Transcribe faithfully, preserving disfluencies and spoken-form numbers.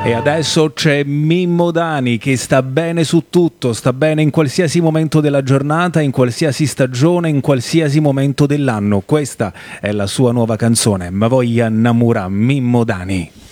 E adesso c'è Mimmo Dani che sta bene su tutto, sta bene in qualsiasi momento della giornata, in qualsiasi stagione, in qualsiasi momento dell'anno. Questa è la sua nuova canzone, Ma voglia Namura, Mimmo Dani.